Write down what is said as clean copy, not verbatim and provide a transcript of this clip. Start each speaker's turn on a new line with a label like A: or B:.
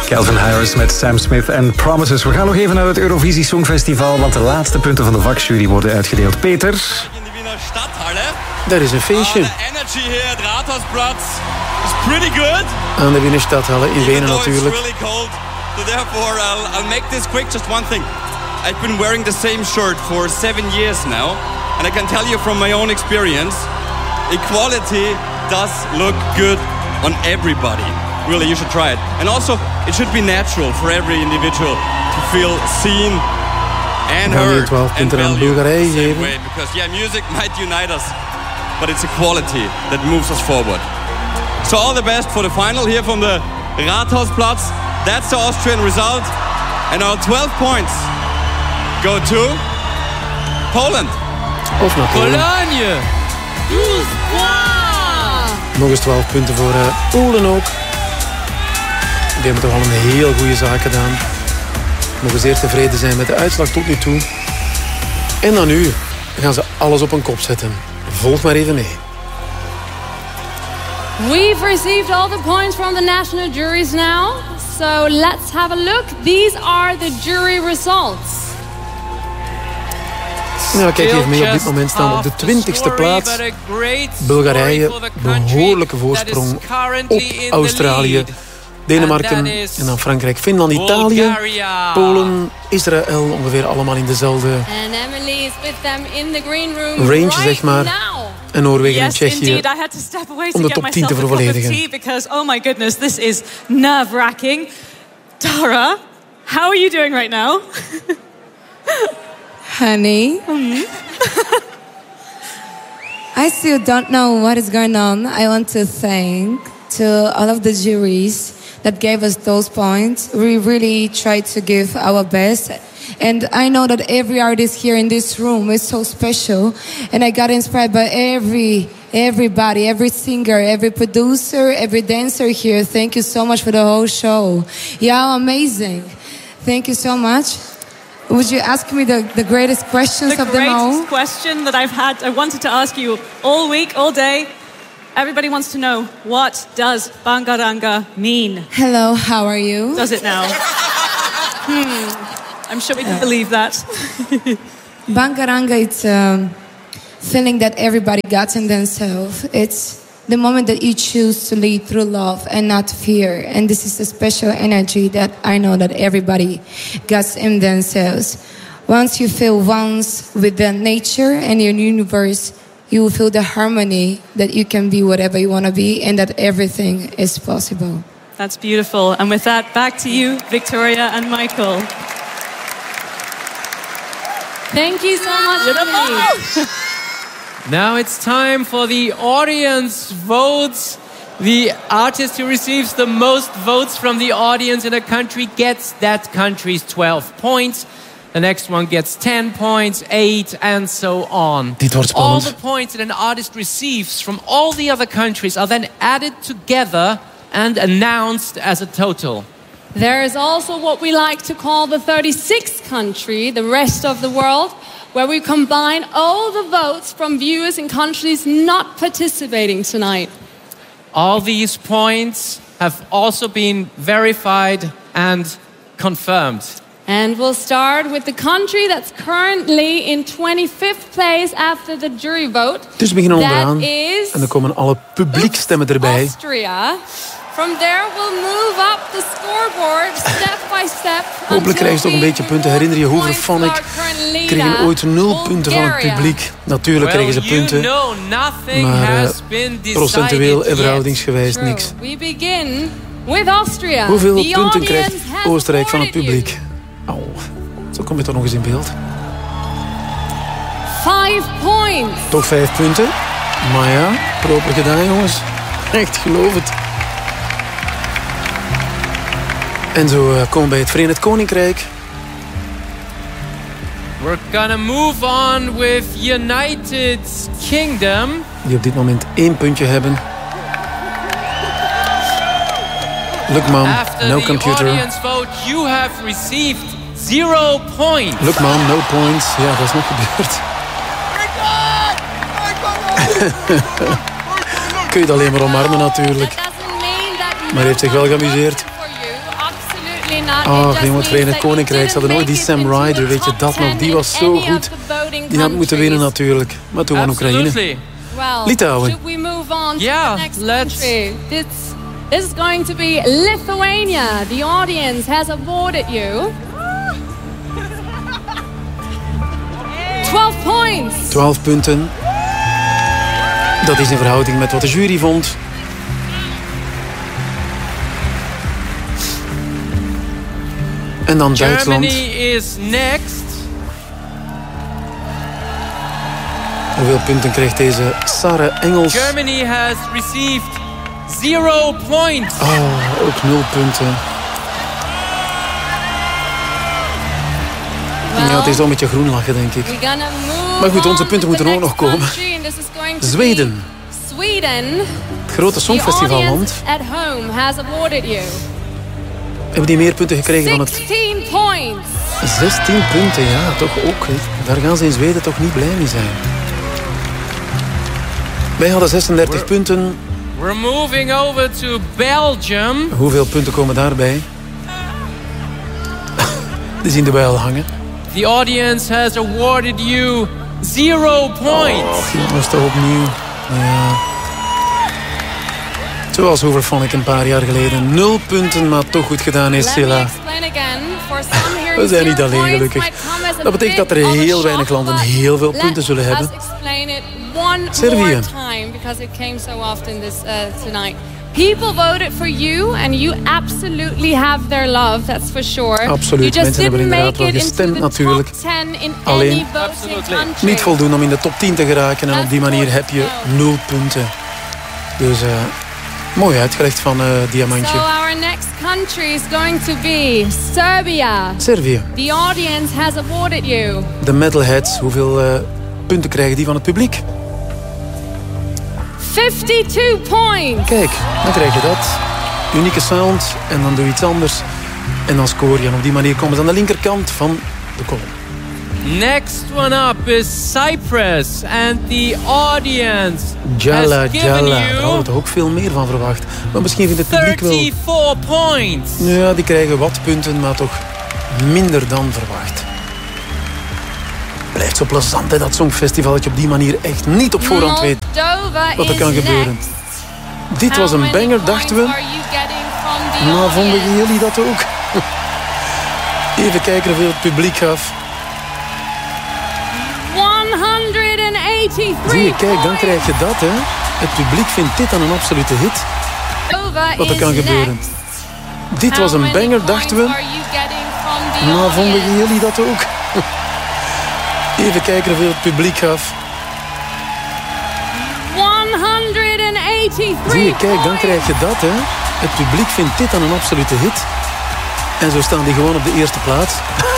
A: Calvin Harris met Sam Smith en Promises. We gaan nog even naar het Eurovisie Songfestival, want de laatste punten van de vakjury worden uitgedeeld. Peter?
B: Daar is een feestje. Aan de Wienerstadhalle in Wenen natuurlijk.
C: So therefore, I'll make this quick. Just one thing. I've been wearing the same shirt for 7 years now. And I can tell you from my own experience, equality does look good on everybody. Really, you should try it. And also, it should be natural for every individual to feel seen and heard and valued the same way. Because, yeah, music might unite us, but it's equality that moves us forward. So all the best for the final here from the Rathausplatz. That's the Austrian result. And our 12 points go to Poland.
B: Of naar Polen.
D: Pologne.
B: Nog eens 12 punten voor Polen ook. Die hebben toch al een heel goede zaak gedaan. Mogen zeer tevreden zijn met de uitslag tot nu toe. En dan nu gaan ze alles op een kop zetten. Volg maar even mee.
E: We've received all the points from the national juries now. So let's have a look. These are the jury results.
B: Nou, kijk even mee. Op dit moment staan we op de 20e plaats. Bulgarije, behoorlijke voorsprong op Australië. Denemarken en dan Frankrijk, Finland, Italië, Polen, Israël, ongeveer allemaal in dezelfde range, zeg maar. En Noorwegen en Tsjechië om de top 10 te vervolledigen.
F: Because, oh my goodness, this is nerve-wracking. Tara, how are you doing right now?
G: Honey, I still don't know what is going on. I want to thank to all of the juries that gave us those points. We really tried to give our best. And I know that every artist here in this room is so special. And I got inspired by everybody, every singer, every producer, every dancer here. Thank you so much for the whole show. Yeah, amazing. Thank you so much. Would you ask me the greatest questions of them all?
F: The greatest question that I wanted to ask you all week, all day. Everybody wants to know, what does Bangaranga mean?
G: Hello, how are you?
F: Does it now? I'm sure we can believe that.
G: Bangaranga, it's a feeling that everybody got in themselves. It's the moment that you choose to lead through love and not fear. And this is the special energy that I know that everybody gets in themselves. Once you feel once with the nature and your universe, you will feel the harmony that you can be whatever you want to be and that everything is possible.
F: That's beautiful. And with that, back to you, Victoria and Michael.
E: Thank you so much.
D: Now it's time for the audience votes. The artist who receives the most votes from the audience in a country gets that country's 12 points. The next one gets 10 points, 8, and so on.
B: Dit wordt
D: All
B: spannend.
D: the points that an artist receives from all the other countries are then added together and announced as a total.
E: There is also what we like to call the 36th country, the rest of the world, where we combine all the votes from viewers in countries not participating tonight.
D: All these points have also been verified and confirmed.
E: And we'll start with the country that's currently in 25th place after the jury vote.
B: Dus we beginnen onderaan.
E: That is
B: En dan komen alle publiekstemmen erbij.
E: Austria. From there we'll move up the scoreboard step by step.
B: Hopelijk krijg je toch een beetje punten. Herinner je Hooverphonic kregen ooit 0 punten van het publiek. Natuurlijk kregen ze punten. Maar procentueel en verhoudingsgewijs niks.
E: We begin with Austria.
B: Hoeveel punten krijgt Oostenrijk van het publiek? Oh, zo kom je toch nog eens in beeld.
E: 5 points.
B: Toch 5 punten. Maar ja, proper gedaan jongens. Echt, geloof het. En zo komen we bij het Verenigd Koninkrijk.
D: We're gonna move on with United Kingdom.
B: Die op dit moment 1 puntje hebben. Look mom, no computer.
D: After the audience vote, you have received 0 points.
B: Look mom, no points. Ja, dat is nog gebeurd. Kun je het alleen maar omarmen natuurlijk. Maar hij heeft zich wel geamuseerd. jongen, het Verenigd Koninkrijk. Ze hadden ook die Sam Ryder, weet je dat nog? Die was zo goed. Die had moeten winnen natuurlijk. Maar toen won Oekraïne. Litouwen.
E: Yeah, let's... This is going to be Lithuania. The audience has awarded you 12 points.
B: 12 punten. Dat is in verhouding met wat de jury vond. En dan Duitsland.
D: Germany is next.
B: Hoeveel punten krijgt deze Sarah Engels?
D: Germany has received 0 points.
B: Oh, ook 0 punten. Ja, het is wel een beetje groen lachen, denk ik. Maar goed, onze punten moeten ook nog komen. Zweden. Het grote songfestivalland. Hebben die meer punten gekregen van het... 16 punten, ja, toch ook. Hè. Daar gaan ze in Zweden toch niet blij mee zijn. Wij hadden 36 punten.
D: We're moving over to Belgium.
B: Hoeveel punten komen daarbij? Die zien erbij al hangen.
D: The audience has awarded you 0 points.
B: Dat was toch opnieuw. Ja. Zoals Hooverphonic een paar jaar geleden. 0 punten, maar toch goed gedaan is Silla. We zijn niet alleen gelukkig. Dat betekent dat er heel weinig landen heel veel punten zullen hebben. Servië.
E: People voted for you and you absolutely have their love, that's for sure.
B: Absoluut, mensen hebben inderdaad wel gestemd natuurlijk. Alleen niet voldoen om in de top 10 te geraken en op die manier heb je 0 punten. Dus mooi uitgelegd van Diamantje.
E: So our next country is going to be Serbia.
B: Servië.
E: The audience has awarded you.
B: De metalheads, hoeveel punten krijgen die van het publiek?
E: 52 points.
B: Kijk, dan krijg je dat. Unieke sound en dan doe je iets anders. En dan score je. En op die manier komen ze aan de linkerkant van de kolom.
D: Next one up is Cyprus. And the audience
B: Jalla,
D: has given
B: Jalla. Daar
D: you
B: hadden we toch ook veel meer van verwacht. Maar misschien vindt het publiek wel...
D: 34 points.
B: Ja, die krijgen wat punten, maar toch minder dan verwacht. Blijft zo plezant, hè, dat songfestival, dat je op die manier echt niet op voorhand weet wat er kan gebeuren. Dit was een banger, dachten we. Maar vonden jullie dat ook? Even kijken hoeveel het publiek gaf.
E: 183
B: Zie je, kijk, dan krijg je dat, hè. Het publiek vindt dit dan een absolute hit. Wat er kan gebeuren. Dit was een banger, dachten we. Maar vonden jullie dat ook? Even kijken hoeveel het publiek gaf.
E: 183
B: Zie je, kijk, dan krijg je dat, hè. Het publiek vindt dit dan een absolute hit. En zo staan die gewoon op de eerste plaats.